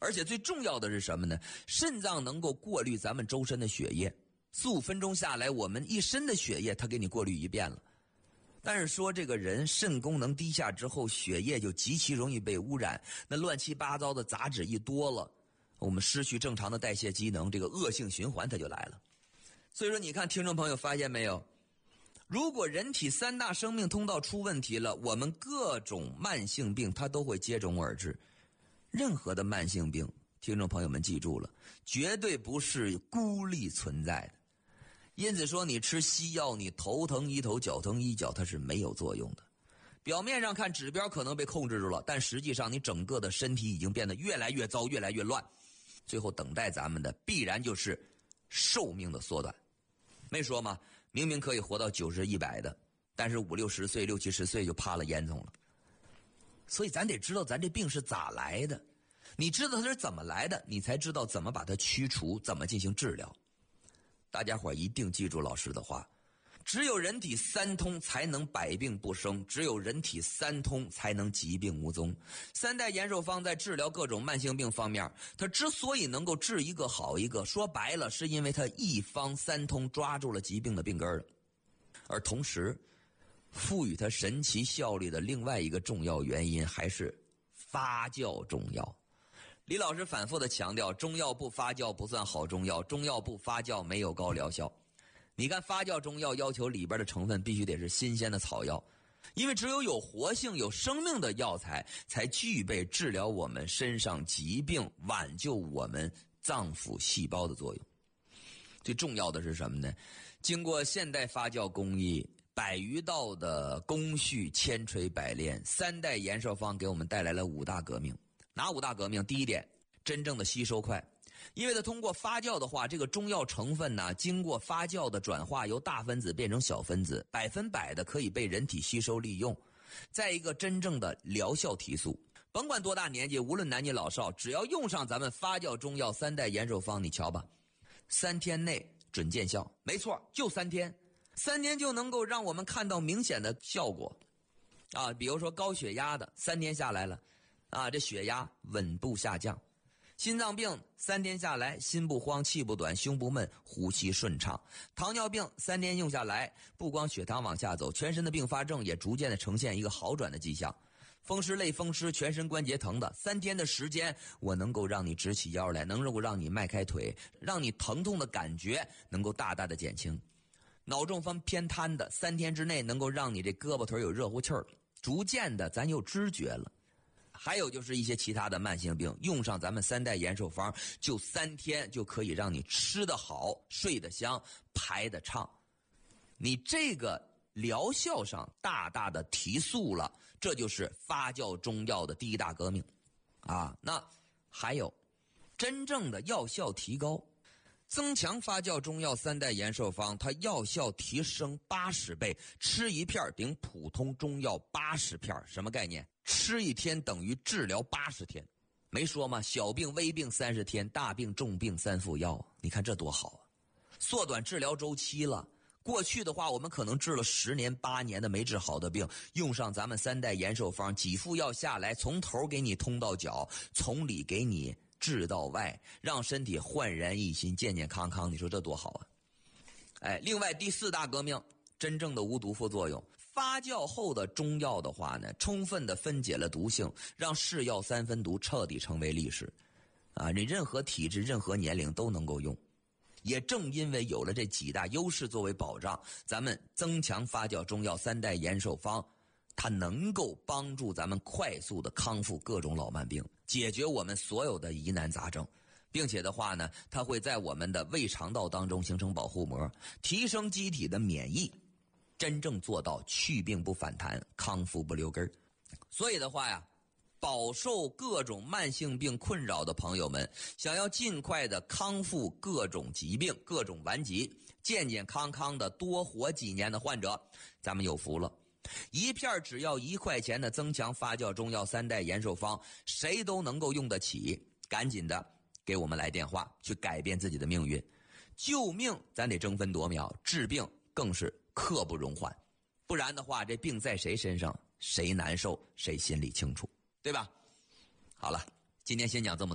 而且最重要的是什么呢？肾脏能够过滤咱们周身的血液，4-5分钟下来，我们一身的血液它给你过滤一遍了。但是说这个人肾功能低下之后，血液就极其容易被污染，那乱七八糟的杂质一多了，我们失去正常的代谢机能，这个恶性循环它就来了。所以说你看听众朋友发现没有，如果人体3大生命通道出问题了，我们各种慢性病它都会接踵而至。任何的慢性病，听众朋友们记住了，绝对不是孤立存在的。因此说你吃西药，你头疼医头，脚疼医脚，它是没有作用的。表面上看指标可能被控制住了，但实际上你整个的身体已经变得越来越糟，越来越乱，最后等待咱们的必然就是寿命的缩短。没说吗？明明可以活到90、100的，但是50、60岁、60、70岁就趴了烟囱了。所以咱得知道咱这病是咋来的，你知道它是怎么来的，你才知道怎么把它驱除，怎么进行治疗。大家伙一定记住老师的话，只有人体3通才能百病不生，只有人体3通才能疾病无踪。3代延寿方在治疗各种慢性病方面，它之所以能够治一个好一个，说白了是因为它一方3通抓住了疾病的病根儿。而同时赋予它神奇效力的另外一个重要原因还是发酵中药。李老师反复的强调，中药不发酵不算好中药，中药不发酵没有高疗效。你看发酵中药要求里边的成分必须得是新鲜的草药，因为只有有活性有生命的药材才具备治疗我们身上疾病挽救我们脏腑细胞的作用。最重要的是什么呢？经过现代发酵工艺100余道的工序，千锤百炼，3代延寿方给我们带来了5大革命。哪5大革命？第一点，真正的吸收快。因为它通过发酵的话，这个中药成分呢，经过发酵的转化，由大分子变成小分子，100%的可以被人体吸收利用。再一个，真正的疗效提速。甭管多大年纪，无论男女老少，只要用上咱们发酵中药3代延寿方，你瞧吧，3天内准见效。没错，就3天，3天就能够让我们看到明显的效果。比如说高血压的3天下来了，这血压稳步下降。心脏病3天下来，心不慌，气不短，胸不闷，呼吸顺畅。糖尿病3天用下来，不光血糖往下走，全身的并发症也逐渐的呈现一个好转的迹象。风湿类风湿，全身关节疼的，3天的时间，我能够让你直起腰来，能够让你迈开腿，让你疼痛的感觉能够大大的减轻。脑中风偏瘫的，3天之内能够让你这胳膊腿有热乎气儿，逐渐的咱有知觉了。还有就是一些其他的慢性病，用上咱们3代延寿方，就3天就可以让你吃得好，睡得香，排得畅。你这个疗效上大大的提速了，这就是发酵中药的第一大革命那还有真正的药效提高。增强发酵中药3代延寿方，它药效提升80倍，吃一片顶普通中药80片，什么概念？吃1天等于治疗80天。没说吗？小病微病30天，大病重病3副药。你看这多好啊，缩短治疗周期了。过去的话我们可能治了10年8年的没治好的病，用上咱们3代延寿方，几副药下来，从头给你通到脚，从里给你治到外，让身体焕然一新，健健康康。你说这多好啊。另外第4大革命，真正的无毒副作用。发酵后的中药的话呢，充分的分解了毒性，让是药3分毒彻底成为历史你任何体质任何年龄都能够用。也正因为有了这几大优势作为保障，咱们增强发酵中药3代延寿方，它能够帮助咱们快速的康复各种老慢病，解决我们所有的疑难杂症，并且的话呢，它会在我们的胃肠道当中形成保护膜，提升机体的免疫，真正做到去病不反弹，康复不留根。所以的话呀，饱受各种慢性病困扰的朋友们，想要尽快的康复各种疾病各种顽疾，健健康康的多活几年的患者，咱们有福了。一片只要1块钱的增强发酵中药3代延寿方，谁都能够用得起。赶紧的给我们来电话，去改变自己的命运。救命咱得争分夺秒，治病更是刻不容缓。不然的话，这病在谁身上，谁难受谁心里清楚，对吧？好了，今天先讲这么多。